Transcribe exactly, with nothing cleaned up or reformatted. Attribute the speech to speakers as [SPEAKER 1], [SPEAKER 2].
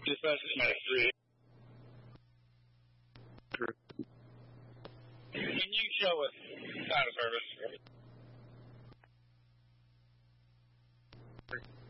[SPEAKER 1] Dispatch Medic three. Can you show us out of service?